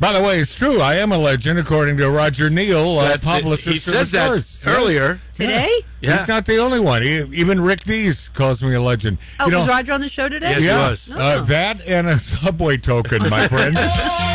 By the way, it's true. I am a legend, according to Roger Neal, publicist. He said that earlier. Today? Yeah. He's not the only one. Even Rick Dees calls me a legend. Oh, was Roger on the show today? Yes, he was. That and a Subway token, my friend.